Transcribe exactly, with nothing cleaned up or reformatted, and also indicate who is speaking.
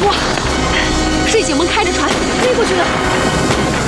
Speaker 1: 哇，水警们开着船飞过去了。